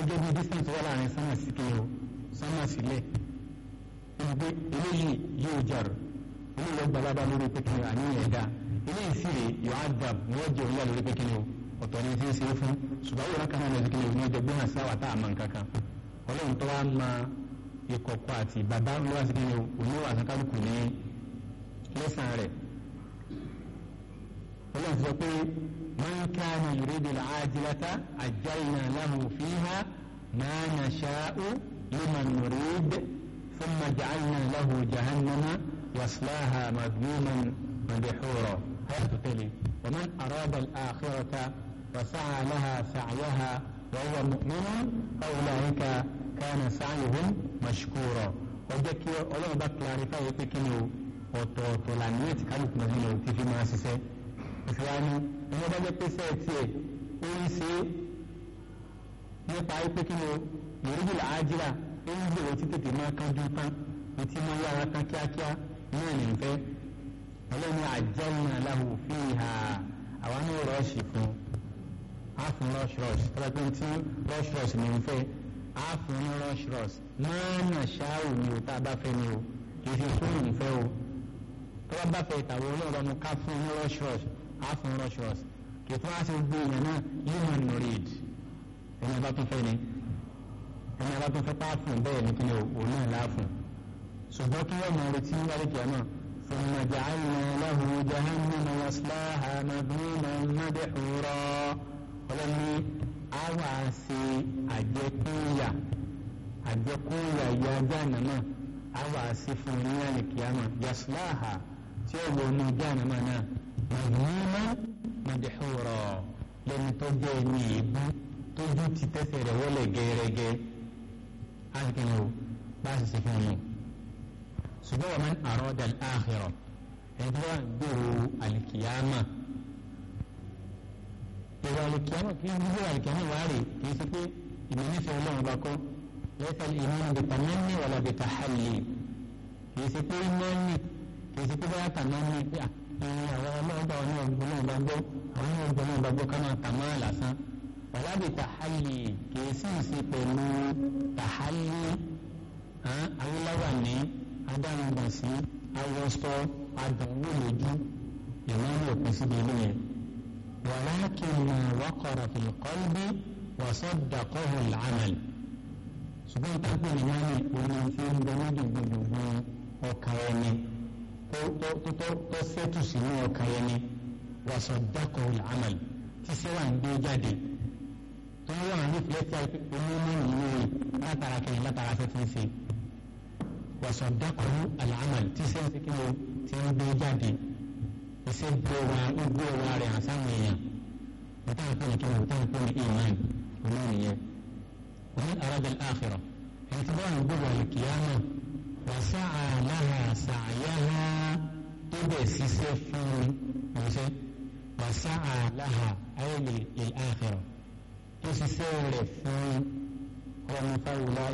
gẹ́gẹ́ bí distance wà láàrin sánmà sí kí o sánmà sílẹ̀ ìgbé eléyìí yóò jar eléyìí yóò gbalaba lórí pé kí ni àníyàn ẹ̀dá eléyìí sì rè yóò adab ni wọ́n jẹ́ òun yà lórí pé kí ni o ọ̀tọ̀ ni ti ń ṣe é fún ṣùgbọ́n wọ́n kan náà lọ́sí kí ni o ní ọjọ́ gbọ́n àṣà wà tá a mọ̀ nǹkan kan ọlọ́run tó wá ma ìkọ̀kọ̀ àti bàbá lọ́wọ́ sí kí ni o oníwà àṣàkálùkù ní lẹ́sàn rẹ̀ ọlọ́run sọ pé man kana yuridu al-ajilata ajjalna lahu fiha ma nasha'u liman nurid thumma ja'alna lahu jahannama yaslaha madhmuman madhura hayatu tali wa man arada al-akhirata wa sa'a laha sa'yaha wa huwa mu'minun fa ulaika kana sa'yuhum mashkura ọjọ́ kí ọlọ́run bá clarify pé kí ni o ọ̀tọ̀ọ̀tọ̀ lànà tí kálukú náà nílò tí fi máa ṣiṣẹ́ ìfìwání ẹni bá jẹ́ pé sẹ́ẹ̀tì ẹ̀ ó ń ṣe nípa pé kí ni o yorùbá àjírà ó ń gbèrò tí tètè máa kánjú tán etí máa yára tán kíákíá náà ní ìfẹ́ ọlọ́ni àjẹ́yìn aláhùn fi hà àwọn ní rọ́ọ̀ṣì fún àfún rush tọ́lá pé tí rush ní ìfẹ́ àfún ní rush máa nà ṣáà ní o tá a bá fẹ́ ni o kì í fi fún ìfẹ́ o tọ́lá bá fẹ́ ìtàwọn ọlọ́ọ̀bá mu ká fún ní rush àfún rush kì í fún àti gbé ìyẹn náà human knowledge ẹni bá tún fẹ́ ni ẹni bá tún fẹ́ tá a fún bẹ́ẹ̀ ni kí ni òun náà láàfún ṣùgbọ́n kí wọ́n mọ̀ retí wálé kìá náà ثم جعلنا له جهنم يصلاها مذموما مدحورا ولمي awasi àjẹkúnyà ya jahannama awasi fún ní àlìkìyàmà yaslaha tí ó wọnú jahannama náà madhmuma madhura lẹ́ni tó jẹ́ ní ìbú tójú ti tẹ́sẹ̀ rẹ̀ wọlé gẹ́rẹ́gẹ́ àtìkìnnì o bá a sì ṣe fún un ṣùgbọ́n wa man arada al-akhirah ẹni wà gbèrò àlìkìyàmà èrò àlìkìyàmà kí n gbèrò àlìkìyàmà wà rè kì í ṣe pé ìmọ̀ nífẹ̀ẹ́ ọlọ́run bá kọ́ laysa al-iman bitamanni wala bitahalli kì í ṣe pé mọ́nì kì í ṣe pé báyà tàmánì pé àwọn ọlọ́ọ̀gbà wọn ní ọgbọ́n náà bá gbọ́ àwọn ní ọgbọ́n náà bá gbọ́ ká máa tàmá lásán wala bitahalli kì í sì ṣe pẹ̀lú tahalli awúláwà ní adáhùngbọ̀nsí awọ́sọ adùnwó lójú ìmọ̀ràn òpin síbi ilé yẹn walakin ma waqara fil qalbi wa saddaqahu al-amal ṣùgbọ́n tápẹ́ ní wọ́n ní omi tí ń bẹ ní gbogbo ọkà ẹni tó sẹ́tù sínú ọkà ẹni wa saddaqahu al-amal tí sẹ́wà ń gbé jáde tó ń wọ́n ní fìlẹ́tì onímọ̀ nínú rẹ̀ látara kẹ́yìn látara fẹ́ fi ń ṣe wasọdakọrọ alamal tí sẹ́yìn kí ló ti ń gbé jáde iṣẹ́ gbé wa rẹ̀ àsáwọn èèyàn níta ìpín ní kí ló níta ìpín ní iman ọmọ nìyẹn wọn arada al-akhirah ẹni tí wọn gbé wà lìkìyàmà wà sáà láha sàáyáha tó bẹ̀ ṣiṣẹ́ fún ọ̀ṣẹ́ wà sáà láha ayé lil-akhirah tó ṣiṣẹ́ rẹ̀ fún ọmọ fáwọlá